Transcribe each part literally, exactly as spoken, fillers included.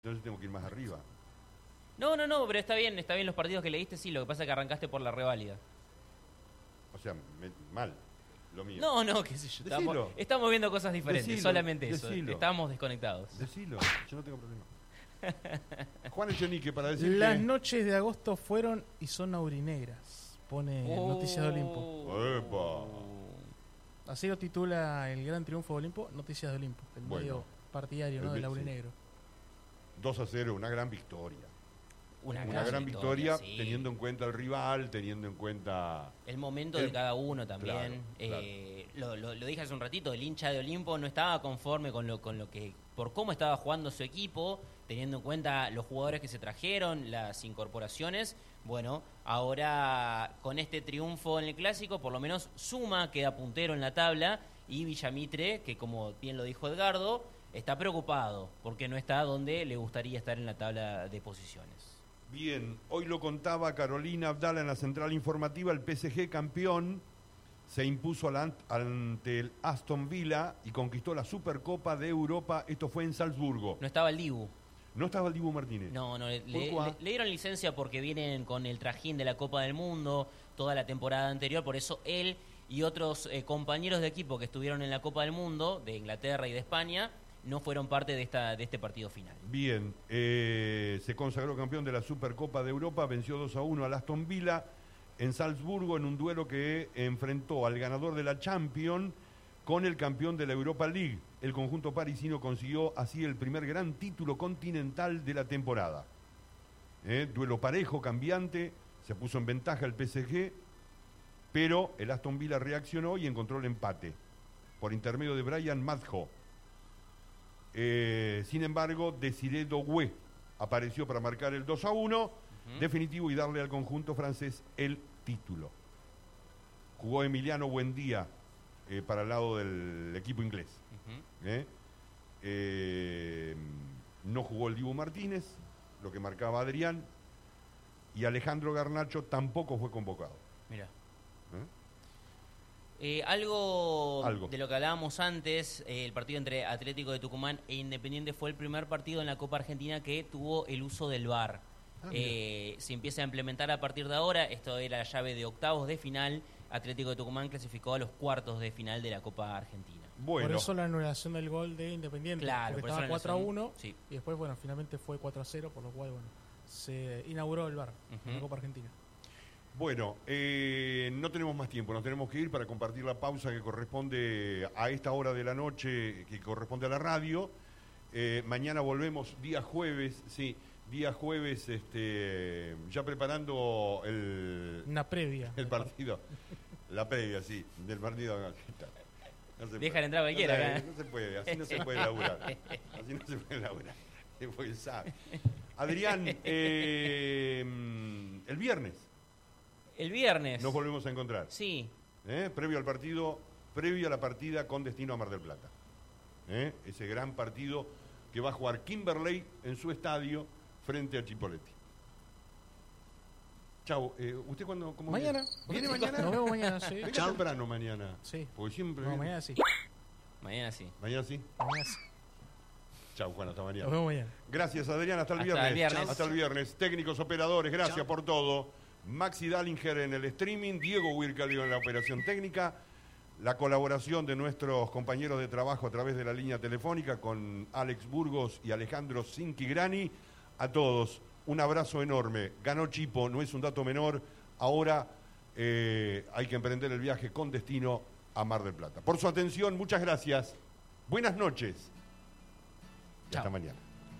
Entonces tengo que ir más arriba. No, no, no, pero está bien, está bien los partidos que leíste, sí, lo que pasa es que arrancaste por la reválida. O sea, me, mal, lo mío. No, no, qué sé yo, estamos, Decilo. estamos viendo cosas diferentes, Decilo, solamente eso, decilo. estábamos desconectados. Decilo, yo no tengo problema. Juan Echenique, para decir Las que... noches de agosto fueron y son aurinegras, pone Oh. Noticias de Olimpo. ¡Epa! Así lo titula el gran triunfo de Olimpo, Noticias de Olimpo, el Bueno. medio partidario, ¿no?, El del sí. aurinegro. dos a cero, una gran victoria. Una, Una gran victoria, sí. teniendo en cuenta el rival, teniendo en cuenta... El momento El- de cada uno también. Claro, Eh, Lo, lo, lo dije hace un ratito, el hincha de Olimpo no estaba conforme con lo, con lo que, por cómo estaba jugando su equipo, teniendo en cuenta los jugadores que se trajeron, las incorporaciones. Bueno, ahora con este triunfo en el Clásico, por lo menos suma, queda puntero en la tabla, y Villamitre, que como bien lo dijo Edgardo, está preocupado porque no está donde le gustaría estar en la tabla de posiciones. Bien, hoy lo contaba Carolina Abdala en la central informativa, el P S G campeón se impuso alant- ante el Aston Villa y conquistó la Supercopa de Europa, esto fue en Salzburgo. No estaba el Dibu. No estaba el Dibu Martínez. No, no, le, ¿Por le- cuá? le dieron licencia porque vienen con el trajín de la Copa del Mundo toda la temporada anterior, por eso él y otros eh, compañeros de equipo que estuvieron en la Copa del Mundo, de Inglaterra y de España, no fueron parte de esta de este partido final. Bien, eh, se consagró campeón de la Supercopa de Europa, venció dos a uno al Aston Villa en Salzburgo en un duelo que enfrentó al ganador de la Champions con el campeón de la Europa League. El conjunto parisino consiguió así el primer gran título continental de la temporada. Eh, duelo parejo, cambiante, se puso en ventaja el P S G, pero el Aston Villa reaccionó y encontró el empate por intermedio de Brian Madjo. Eh, sin embargo, Desiré Doué apareció para marcar el dos a uno uh-huh. definitivo y darle al conjunto francés el título. Jugó Emiliano Buendía eh, para el lado del equipo inglés. Uh-huh. ¿Eh? Eh, no jugó el Dibu Martínez, lo que marcaba Adrián, y Alejandro Garnacho tampoco fue convocado. Mira. ¿Eh? Eh, algo, algo de lo que hablábamos antes, eh, el partido entre Atlético de Tucumán e Independiente fue el primer partido en la Copa Argentina que tuvo el uso del V A R. Ah, eh, se empieza a implementar a partir de ahora, esto era la llave de octavos de final, Atlético de Tucumán clasificó a los cuartos de final de la Copa Argentina. Bueno. Por eso la anulación del gol de Independiente, claro, porque por estaba cuatro a uno, sí. Y después, bueno, finalmente fue cuatro a cero, por lo cual, bueno, se inauguró el V A R uh-huh. en la Copa Argentina. Bueno, eh, no tenemos más tiempo, nos tenemos que ir para compartir la pausa que corresponde a esta hora de la noche, que corresponde a la radio. Eh, mañana volvemos día jueves, sí, día jueves, este, ya preparando el... Una previa. El partido, la previa, sí, del partido. No, no se Dejan entrar cualquiera. No, no se puede, así no se puede laburar, así no se puede laburar, porque sabe. Adrián, eh, el viernes. El viernes. Nos volvemos a encontrar. Sí. ¿Eh? Previo al partido, previo a la partida con destino a Mar del Plata. ¿Eh? Ese gran partido que va a jugar Kimberley en su estadio frente a Chipoleti. Chau. Eh, ¿Usted cuándo? Cómo mañana. ¿Viene mañana? Nos vemos mañana, sí. Venga Chau. Temprano mañana. Sí. Porque siempre. No, viene. mañana sí. Mañana sí. Mañana sí. Mañana sí. Chau, Juan, hasta mañana. Nos vemos mañana. Gracias, Adrián. Hasta el hasta viernes. El viernes. Hasta el viernes. Técnicos, operadores, gracias Chau. Por todo. Maxi Dallinger en el streaming, Diego Wirkalio en la operación técnica, la colaboración de nuestros compañeros de trabajo a través de la línea telefónica con Alex Burgos y Alejandro Cinquigrani. A todos, un abrazo enorme. Ganó Chipo, no es un dato menor. Ahora eh, hay que emprender el viaje con destino a Mar del Plata. Por su atención, muchas gracias. Buenas noches. Y hasta mañana.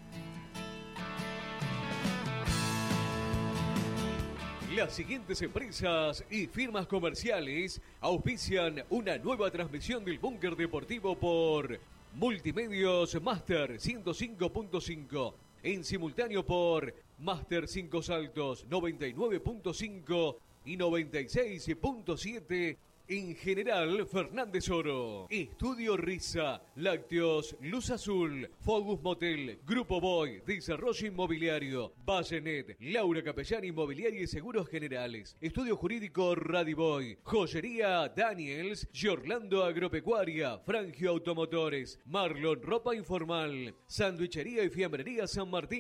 Las siguientes empresas y firmas comerciales auspician una nueva transmisión del Búnker Deportivo por Multimedios Master ciento cinco punto cinco, en simultáneo por Master cinco Saltos noventa y nueve punto cinco y noventa y seis punto siete En general, Fernández Oro. Estudio Risa. Lácteos Luz Azul. Focus Motel. Grupo Boy. Desarrollo Inmobiliario. Vallenet. Laura Capellán Inmobiliaria y Seguros Generales. Estudio Jurídico Radiboy. Joyería Daniels. Giorlando Agropecuaria. Frangio Automotores. Marlon Ropa Informal. Sandwichería y Fiambrería San Martín.